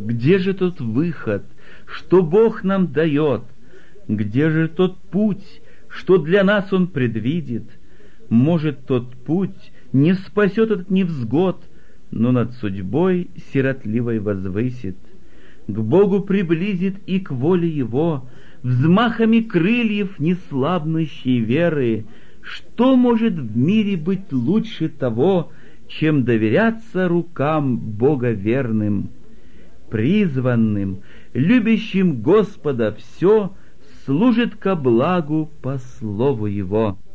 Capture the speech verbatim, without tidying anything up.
Где же тот выход, что Бог нам дает? Где же тот путь, что для нас Он предвидит? Может, тот путь не спасет от невзгод, но над судьбой сиротливой возвысит, к Богу приблизит и к воле Его, взмахами крыльев неслабнущей веры. Что может в мире быть лучше того, чем доверяться рукам Бога верным? Призванным, любящим Господа все служит ко благу по слову Его.